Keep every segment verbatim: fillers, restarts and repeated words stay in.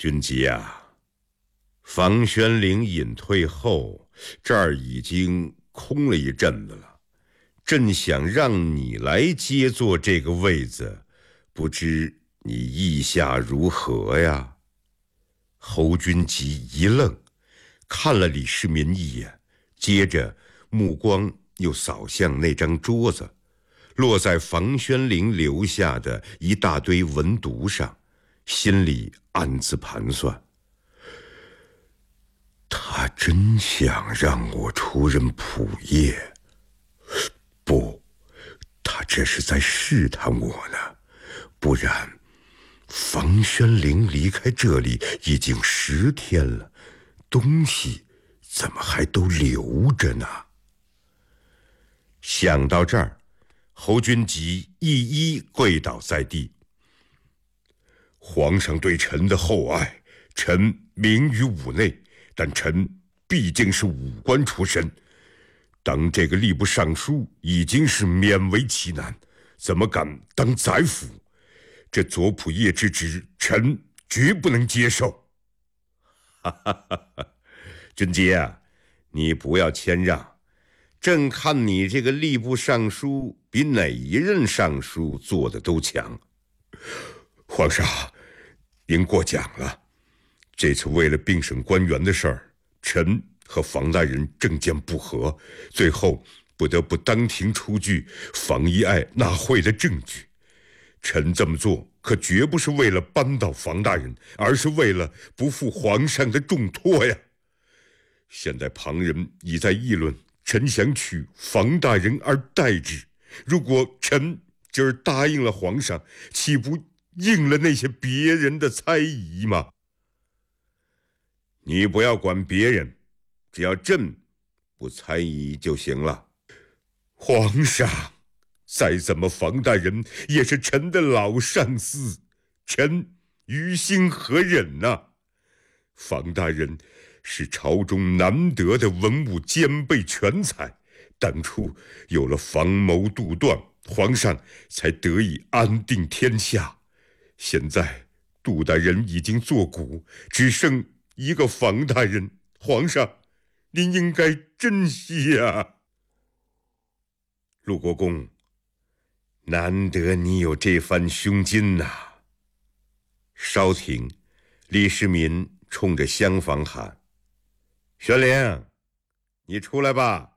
军机啊，房玄龄隐退后，这儿已经空了一阵子了，朕想让你来接坐这个位子，不知你意下如何呀？侯君集一愣，看了李世民一眼，接着目光又扫向那张桌子，落在房玄龄留下的一大堆文牍上，心里暗自盘算：他真想让我出任仆射？不，他这是在试探我呢。不然，房玄龄离开这里已经十天了，东西怎么还都留着呢？想到这儿，侯君集一一跪倒在地。皇上对臣的厚爱，臣明于五内，但臣毕竟是武官出身，当这个吏部尚书已经是勉为其难，怎么敢当宰辅？这左仆射之职，臣绝不能接受。哈哈哈哈！君集啊，你不要谦让，朕看你这个吏部尚书比哪一任尚书做的都强。皇上，您过奖了。这次为了并省官员的事儿，臣和房大人政见不合，最后不得不当庭出具房遗爱纳贿的证据。臣这么做可绝不是为了扳倒房大人，而是为了不负皇上的重托呀。现在旁人已在议论臣想取房大人而代之，如果臣今儿答应了皇上，岂不应了那些别人的猜疑吗？你不要管别人，只要朕不猜疑就行了。皇上，再怎么房大人也是臣的老上司，臣于心何忍呐、啊？房大人是朝中难得的文武兼备全才，当初有了房谋杜断，皇上才得以安定天下。现在杜大人已经作古，只剩一个房大人，皇上您应该珍惜啊。陆国公，难得你有这番胸襟呐、啊！稍停，李世民冲着厢房喊：“玄龄，你出来吧。”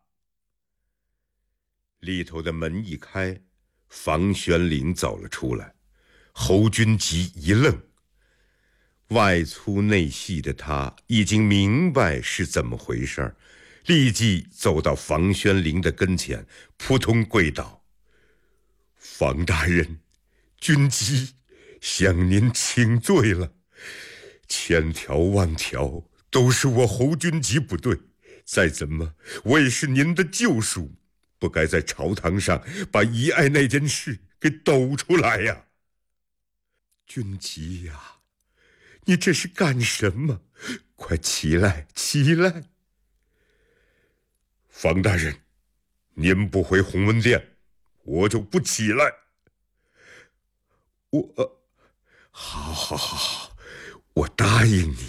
里头的门一开，房玄龄走了出来。侯君集一愣，外粗内细的他已经明白是怎么回事，立即走到房玄龄的跟前，扑通跪倒：“房大人，君集向您请罪了，千条万条都是我侯君集不对，再怎么我也是您的救赎，不该在朝堂上把遗爱那件事给抖出来呀！”君集呀，你这是干什么？快起来，起来！房大人，您不回弘文殿，我就不起来。我、呃、好好好，我答应你。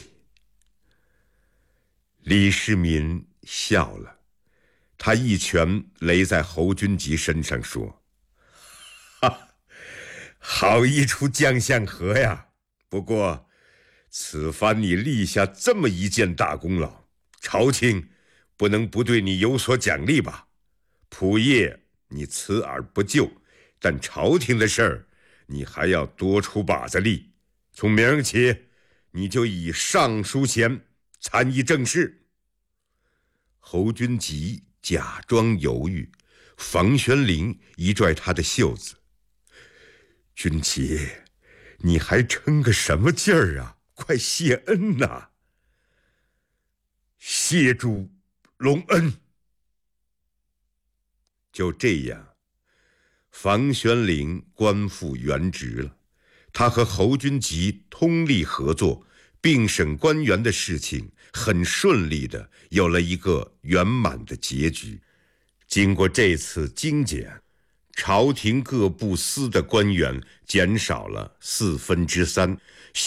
李世民笑了，他一拳擂在侯君集身上说：“哈，好一出将相和呀！不过此番你立下这么一件大功劳，朝廷不能不对你有所奖励吧？仆射你辞而不就，但朝廷的事儿你还要多出把子力。从明儿起，你就以尚书衔参议政事。”侯君集假装犹豫，房玄龄一拽他的袖子：“君集，你还撑个什么劲儿啊？快谢恩呐、啊！”“谢主隆恩。”就这样，房玄龄官复原职了。他和侯君集通力合作，并省官员的事情很顺利的有了一个圆满的结局。经过这次精简，朝廷各部司的官员减少了四分之三。